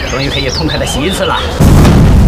终于可以痛快的洗一次了。